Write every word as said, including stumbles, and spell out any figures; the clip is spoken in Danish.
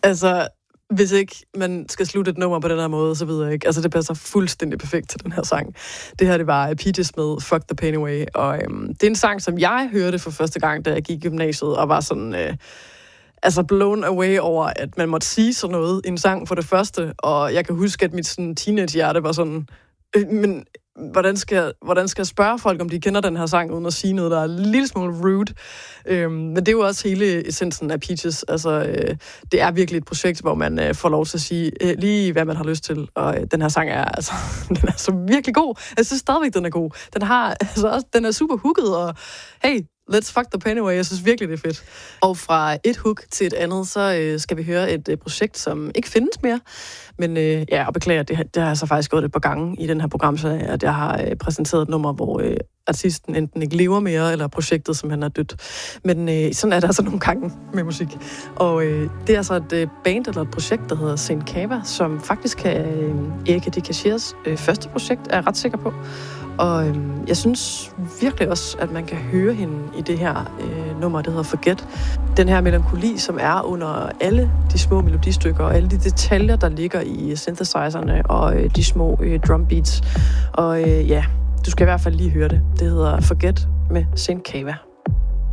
Altså, hvis ikke man skal slutte et nummer på den her måde, så ved jeg ikke. Altså, det passer fuldstændig perfekt til den her sang. Det her, det var Peaches med Fuck the Pain Away, og øhm, det er en sang, som jeg hørte for første gang, da jeg gik i gymnasiet, og var sådan... Øh, altså blown away over, at man måtte sige sådan noget i en sang for det første, og jeg kan huske, at mit sådan, teenage-hjerte var sådan, øh, men hvordan skal, jeg, hvordan skal jeg spørge folk, om de kender den her sang, uden at sige noget, der er en lille smule rude. Øhm, men det er jo også hele essensen af Peaches. Altså, øh, det er virkelig et projekt, hvor man øh, får lov til at sige øh, lige, hvad man har lyst til, og øh, den her sang er, altså, den er så virkelig god. Jeg synes stadigvæk, den er god. Den, har, altså, også, den er super hooket, og hey, let's fuck the pain away. Jeg synes virkelig, det er fedt. Og fra et hook til et andet, så øh, skal vi høre et øh, projekt, som ikke findes mere. Men øh, ja, og beklager, det, det har jeg så faktisk gået et par gange i den her program, så at jeg har øh, præsenteret et nummer, hvor øh, artisten enten ikke lever mere, eller projektet, som han har dødt. Men øh, sådan er der altså nogle gange med musik. Og øh, det er altså et øh, band eller et projekt, der hedder Saint Cava, som faktisk er øh, Erika de Cashiers øh, første projekt, er jeg ret sikker på. Og øhm, jeg synes virkelig også, at man kan høre hende i det her øh, nummer, der hedder Forget. Den her melankoli, som er under alle de små melodistykker, og alle de detaljer, der ligger i synthesizerne og øh, de små øh, drumbeats. Og øh, ja, du skal i hvert fald lige høre det. Det hedder Forget med Saint Cava.